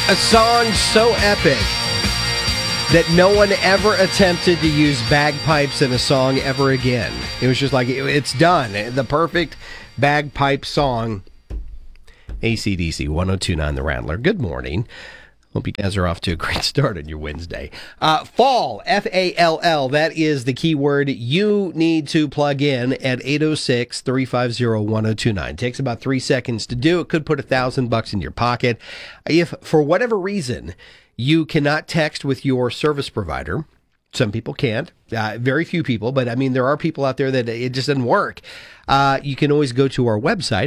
A song so epic that no one ever attempted to use bagpipes in a song ever again. It was just like, it's done. The perfect bagpipe song. AC/DC 102.9 The Rattler. Good morning. Hope you guys are off to a great start on your Wednesday. Fall, F-A-L-L, that is the keyword you need to plug in at 806-350-1029. Takes about 3 seconds to do. It could put $1,000 in your pocket. If, for whatever reason, you cannot text with your service provider, some people can't, very few people, but I mean, there are people out there that it just doesn't work. You can always go to our website,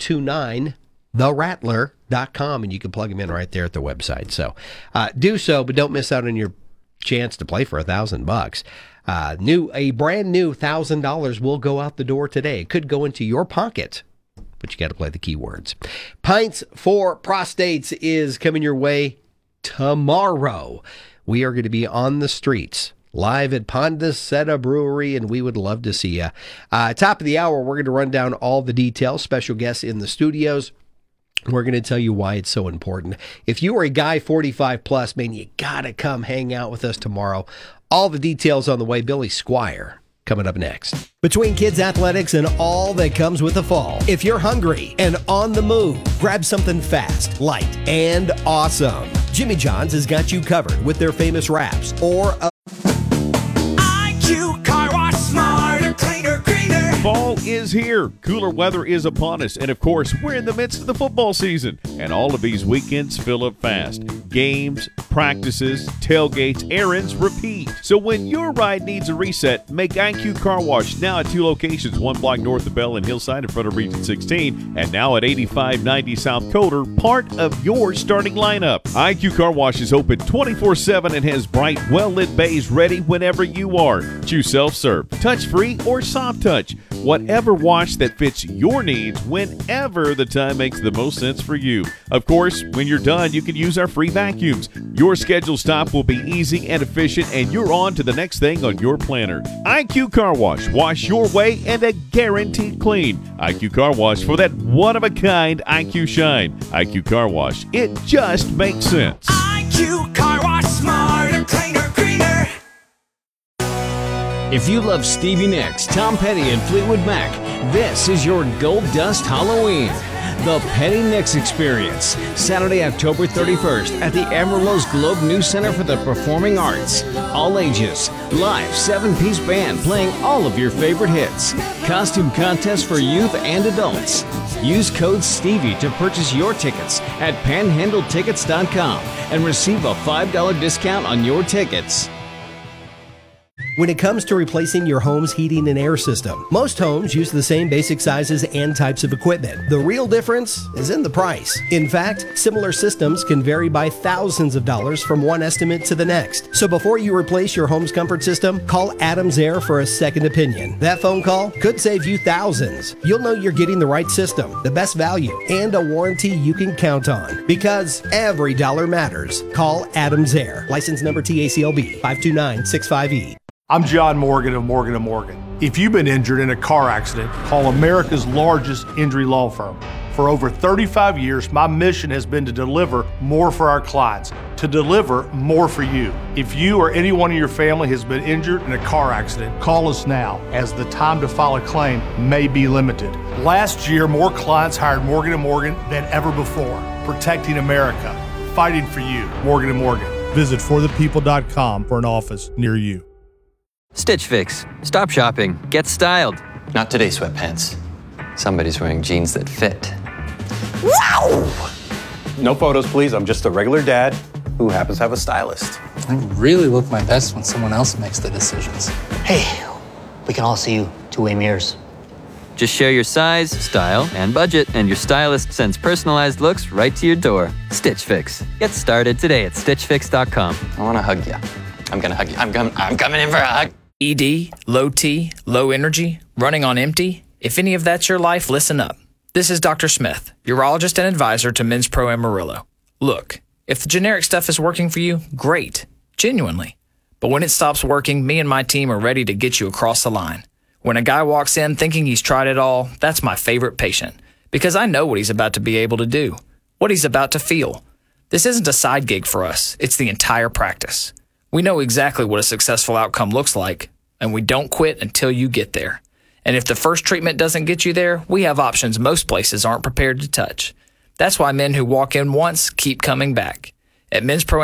1029therattler.com, and you can plug them in right there at the website. So do so, but don't miss out on your chance to play for $1,000. A brand new $1,000 will go out the door today. It could go into your pocket, but you got to play the keywords. Pints for Prostates is coming your way tomorrow. We are going to be on the streets live at Pondaseta Brewery, and we would love to see you. Top of the hour, we're going to run down all the details. Special guests in the studios. We're going to tell you why it's so important. If you are a guy 45 plus, man, you got to come hang out with us tomorrow. All the details on the way. Billy Squire coming up next. Between kids' athletics and all that comes with the fall, if you're hungry and on the move, grab something fast, light, and awesome. Jimmy John's has got you covered with their famous wraps or IQ Car Wash, smarter, cleaner, greener. Fall is here. Cooler weather is upon us. And of course, we're in the midst of the football season. And all of these weekends fill up fast. Games, practices, tailgates, errands, repeat. So when your ride needs a reset, make IQ Car Wash now at 2 locations, 1 block north of Bell and Hillside in front of Region 16, and now at 8590 South Coder, part of your starting lineup. IQ Car Wash is open 24/7 and has bright, well-lit bays ready whenever you are. Choose self-serve, touch-free, or soft touch. Whatever wash that fits your needs whenever the time makes the most sense for you. Of course, when you're done, you can use our free vacuums. Your scheduled stop will be easy and efficient, and you're on to the next thing on your planner. IQ Car Wash. Wash your way and a guaranteed clean. IQ Car Wash for that one-of-a-kind IQ shine. IQ Car Wash. It just makes sense. IQ Car Wash, smarter, cleaner, greener. If you love Stevie Nicks, Tom Petty, and Fleetwood Mac, this is your Gold Dust Halloween. The Petty Nicks Experience, Saturday, October 31st at the Amarillo's Globe News Center for the Performing Arts. All ages, live 7-piece band playing all of your favorite hits. Costume contest for youth and adults. Use code STEVIE to purchase your tickets at panhandletickets.com and receive a $5 discount on your tickets. When it comes to replacing your home's heating and air system, most homes use the same basic sizes and types of equipment. The real difference is in the price. In fact, similar systems can vary by thousands of dollars from one estimate to the next. So before you replace your home's comfort system, call Adams Air for a second opinion. That phone call could save you thousands. You'll know you're getting the right system, the best value, and a warranty you can count on. Because every dollar matters. Call Adams Air. License number TACLB 52965E. I'm John Morgan of Morgan & Morgan. If you've been injured in a car accident, call America's largest injury law firm. For over 35 years, my mission has been to deliver more for our clients, to deliver more for you. If you or anyone in your family has been injured in a car accident, call us now, as the time to file a claim may be limited. Last year, more clients hired Morgan & Morgan than ever before, protecting America, fighting for you. Morgan & Morgan. Visit forthepeople.com for an office near you. Stitch Fix. Stop shopping. Get styled. Not today, sweatpants. Somebody's wearing jeans that fit. Wow! No photos, please. I'm just a regular dad who happens to have a stylist. I really look my best when someone else makes the decisions. Hey, we can all see you two-way mirrors. Just share your size, style, and budget, and your stylist sends personalized looks right to your door. Stitch Fix. Get started today at StitchFix.com. I want to hug you. I'm going to hug you. I'm coming in for a hug. ED, low T, low energy, running on empty. If any of that's your life, listen up. This is Dr. Smith, urologist and advisor to Men's Pro Amarillo. Look, if the generic stuff is working for you, great, genuinely. But when it stops working, me and my team are ready to get you across the line. When a guy walks in thinking he's tried it all, that's my favorite patient, because I know what he's about to be able to do, what he's about to feel. This isn't a side gig for us. It's the entire practice. We know exactly what a successful outcome looks like, and we don't quit until you get there. And if the first treatment doesn't get you there, we have options most places aren't prepared to touch. That's why men who walk in once keep coming back. At Men's Pro